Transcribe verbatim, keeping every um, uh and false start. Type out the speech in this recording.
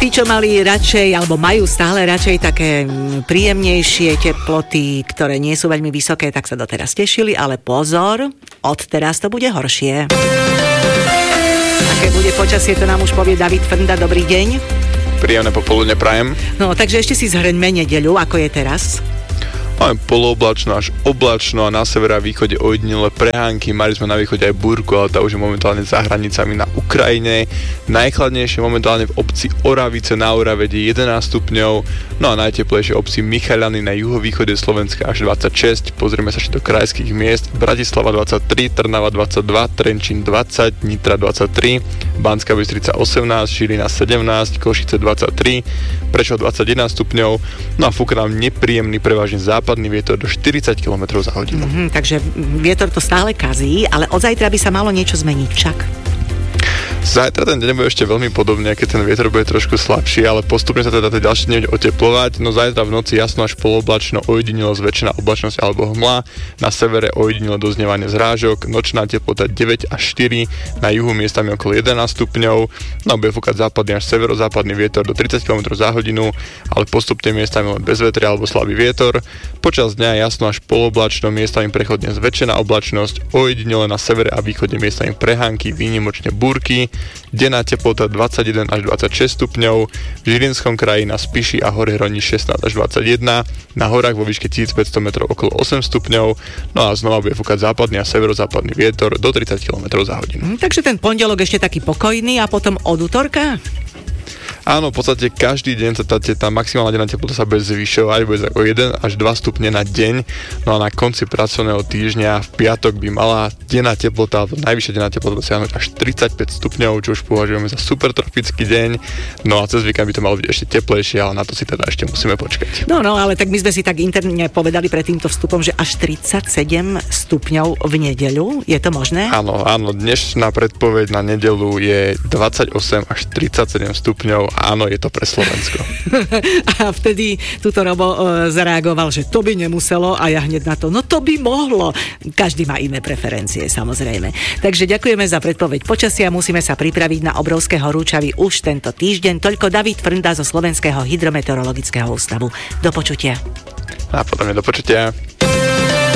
Tí, čo mali radšej, alebo majú stále radšej také príjemnejšie teploty, ktoré nie sú veľmi vysoké, tak sa doteraz tešili, ale pozor, od teraz to bude horšie. Aké bude počasie, to nám už povie David Frnda. Dobrý deň. Príjemné popoludne prajem. No, takže ešte si zhrňme nedeľu, ako je teraz. Máme polooblačno až oblačno a na severe a východe ojedinele prehánky. Mali sme na východe aj búrku, ale tá už je momentálne za hranicami na Ukrajine. Najchladnejšie momentálne v obci Oravice na Orave jedenásť stupňov, no a najteplejšie obci Michaľany na juhovýchode Slovenska až dvadsaťšesť. Pozrieme sa ešte do krajských miest. Bratislava dvadsaťtri, Trnava dvadsaťdva, Trenčín dvadsať, Nitra dvadsaťtri, Banská Bystrica osemnásť, Žilina sedemnásť, Košice dvadsaťtri, Prešov dvadsaťjeden stupňov, no a fúka nám nepríjemný prevažne západný vietor do štyridsať kilometrov za hodinu. Mm-hmm, takže vietor to stále kazí, ale od zajtra by sa malo niečo zmeniť však. Zajtra ten deň bude ešte veľmi podobný, keď ten vietor bude trošku slabší, ale postupne sa teda tie ďalšie dni bude oteplovať. No zajtra v noci jasno až polooblačno, ojedinelo zväčšená oblačnosť alebo hmla, na severe ojedinelo doznievanie zrážok, nočná teplota deväť až štyri, na juhu miestami okolo jedenásť stupňov, no bude fúkať západný až severozápadný vietor do tridsať kilometrov za hodinu, ale postupne miestami len bez vetria alebo slabý vietor. Počas dňa jasno až polooblačno, miestami prechodne zväčšená oblačnosť, ojedinelo na severe a východe miestami prehánky, výnimočne búrky. Denná teplota dvadsaťjeden až dvadsaťšesť stupňov, v Žilinskom kraji na Spiši a hore hroní šestnásť až dvadsaťjeden, na horách vo výške tisícpäťsto metrov okolo osem stupňov, no a znova bude fúkať západný a severozápadný vietor do tridsať kilometrov za hodinu. Hm, takže ten pondelok ešte taký pokojný a potom od útorka? Áno, v podstate každý deň sa tá, tá maximálna denná teplota sa bude zvyšovať, bude o jeden až dva stupne na deň, no a na konci pracovného týždňa v piatok by mala denná teplota, alebo najvyššia denná teplota dosiahnuť až tridsaťpäť stupňov, čo už považujeme za super tropický deň, no a cez víkend by to malo byť ešte teplejšie, ale na to si teda ešte musíme počkať. No, no, ale tak my sme si tak interne povedali pred týmto vstupom, že až tridsaťsedem stupňov v nedeľu, je to možné? Áno, áno, dnešná predpoveď na nedeľu je dvadsaťosem až tridsaťsedem stupňov. Áno, je to pre Slovensko. A vtedy túto Robo e, zareagoval, že to by nemuselo a ja hneď na to, no to by mohlo. Každý má iné preferencie, samozrejme. Takže ďakujeme za predpoveď počasia, musíme sa pripraviť na obrovské horúčavy už tento týždeň. Toľko David Frnda zo Slovenského hydrometeorologického ústavu. Do počutia. A potom je do počutia.